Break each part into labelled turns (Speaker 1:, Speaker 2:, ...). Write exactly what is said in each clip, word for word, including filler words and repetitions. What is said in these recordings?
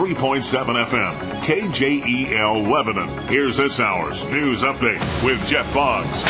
Speaker 1: three point seven F M, K J E L Lebanon. Here's this hour's news update with Jeff Boggs.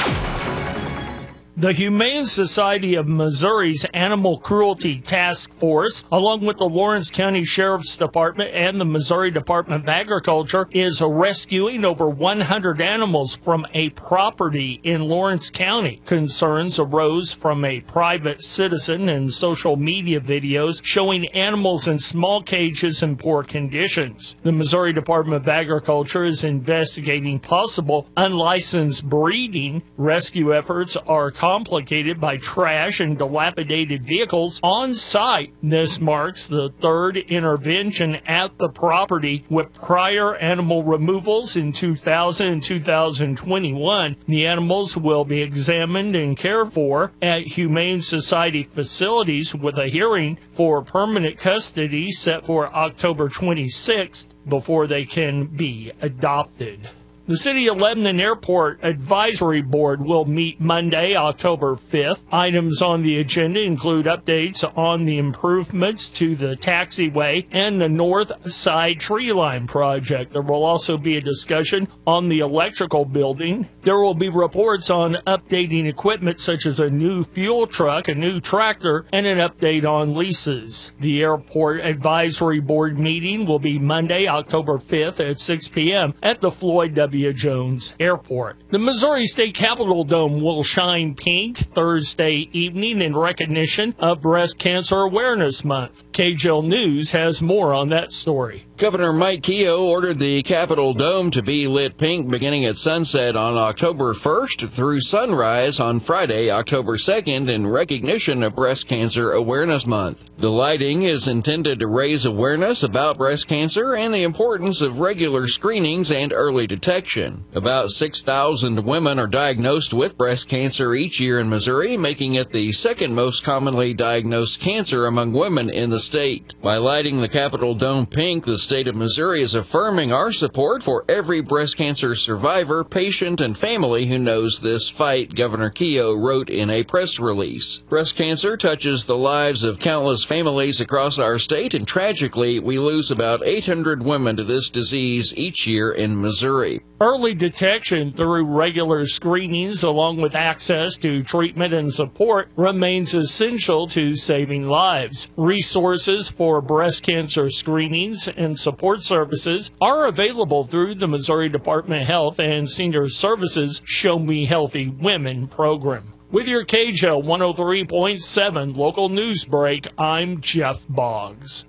Speaker 2: The Humane Society of Missouri's Animal Cruelty Task Force, along with the Lawrence County Sheriff's Department and the Missouri Department of Agriculture, is rescuing over one hundred animals from a property in Lawrence County. Concerns arose from a private citizen and social media videos showing animals in small cages in poor conditions. The Missouri Department of Agriculture is investigating possible unlicensed breeding. Rescue efforts are complicated by trash and dilapidated vehicles on site. This marks the third intervention at the property, with prior animal removals in two thousand and two thousand twenty-one. The animals will be examined and cared for at Humane Society facilities, with a hearing for permanent custody set for October twenty-sixth before they can be adopted. The City of Lebanon Airport Advisory Board will meet Monday, October fifth. Items on the agenda include updates on the improvements to the taxiway and the North Side Tree Line project. There will also be a discussion on the electrical building. There will be reports on updating equipment such as a new fuel truck, a new tractor, and an update on leases. The Airport Advisory Board meeting will be Monday, October fifth at six p.m. at the Floyd W. Jones Airport. The Missouri State Capitol Dome will shine pink Thursday evening in recognition of Breast Cancer Awareness Month. K J L News has more on that story.
Speaker 3: Governor Mike Keogh ordered the Capitol Dome to be lit pink beginning at sunset on October first through sunrise on Friday, October second, in recognition of Breast Cancer Awareness Month. The lighting is intended to raise awareness about breast cancer and the importance of regular screenings and early detection. About six thousand women are diagnosed with breast cancer each year in Missouri, making it the second most commonly diagnosed cancer among women in the state. By lighting the Capitol Dome pink, the state of Missouri is affirming our support for every breast cancer survivor, patient, and family who knows this fight, Governor Keogh wrote in a press release. Breast cancer touches the lives of countless families across our state, and tragically, we lose about eight hundred women to this disease each year in Missouri.
Speaker 2: Early detection through regular screenings, along with access to treatment and support, remains essential to saving lives. Resources for breast cancer screenings and support services are available through the Missouri Department of Health and Senior Services Show Me Healthy Women program. With your K J L one oh three point seven local news break, I'm Jeff Boggs.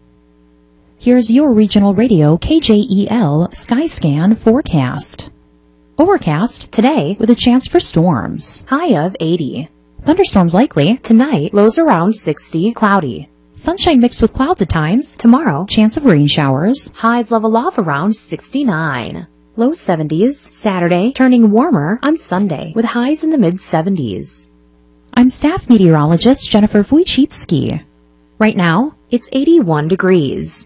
Speaker 4: Here's your regional radio K J E L Skyscan forecast. Overcast today with a chance for storms. High of eighty. Thunderstorms likely tonight. Lows around sixty. Cloudy. Sunshine mixed with clouds at times. Tomorrow, chance of rain showers. Highs level off around sixty-nine. Low seventies. Saturday, turning warmer on Sunday with highs in the mid seventies. I'm staff meteorologist Jennifer Wojcicki. Right now, it's eighty-one degrees.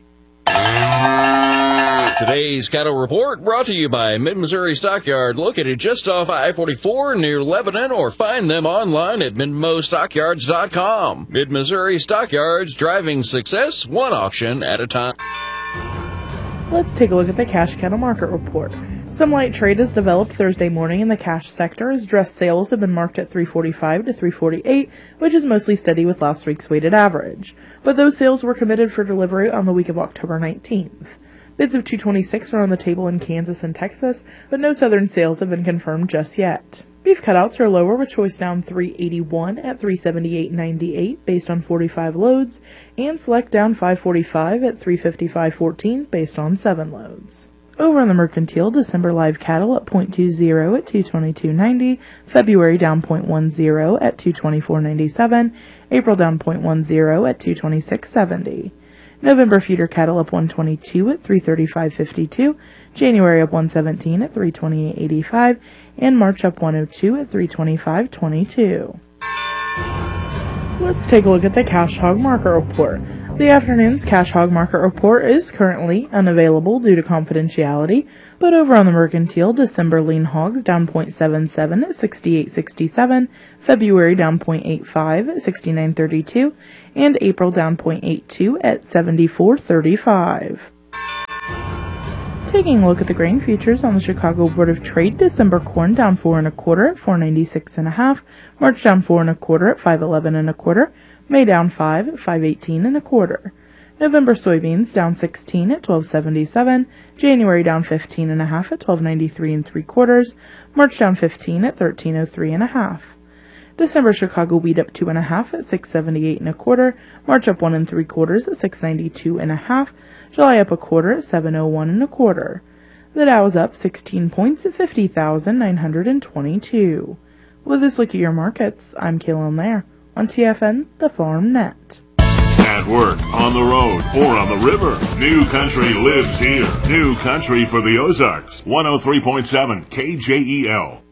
Speaker 3: Today's cattle report brought to you by Mid-Missouri Stockyard, located just off I forty-four near Lebanon, or find them online at mid mo stockyards dot com. Mid-Missouri Stockyards, driving success one auction at a time.
Speaker 5: Let's take a look at the cash cattle market report. Some light trade has developed Thursday morning in the cash sector as dress sales have been marked at three forty-five to three forty-eight, which is mostly steady with last week's weighted average. But those sales were committed for delivery on the week of October nineteenth. Bids of two twenty-six are on the table in Kansas and Texas, but no southern sales have been confirmed just yet. Beef cutouts are lower, with choice down three eighty-one at three seventy-eight ninety-eight based on forty-five loads, and select down five forty-five at three fifty-five fourteen based on seven loads. Over on the mercantile, December live cattle at point two zero at two twenty-two ninety, February down point one zero at two twenty-four ninety-seven, April down point one zero at two twenty-six seventy. November feeder cattle up one twenty-two at three thirty-five fifty-two, January up one seventeen at three twenty-eight eighty-five, and March up one oh two at three twenty-five twenty-two. Let's take a look at the cash hog market report. The afternoon's cash hog market report is currently unavailable due to confidentiality, but over on the mercantile, December lean hogs down point seven seven at sixty-eight sixty-seven, February down point eight five at sixty-nine thirty-two, and April down point eight two at seventy-four thirty-five. Taking a look at the grain futures on the Chicago Board of Trade, December corn down four and a quarter at four ninety-six and a half, March down four and a quarter at five eleven and a quarter, May down five at five eighteen and a quarter. November soybeans down sixteen at twelve seventy-seven, January down fifteen and a half at twelve ninety-three and three quarters, March down fifteen at thirteen oh three and a half. December Chicago wheat up two and a half at six seventy-eight and a quarter, March up one and three quarters at six ninety-two and a half, July up a quarter at seven oh one and a quarter. The Dow is up sixteen points at fifty thousand nine hundred twenty-two. With this look at your markets, I'm Kaylin Lair on T F N, the Farm Net.
Speaker 1: At work, on the road, or on the river, New Country lives here. New Country for the Ozarks. one oh three point seven K J E L.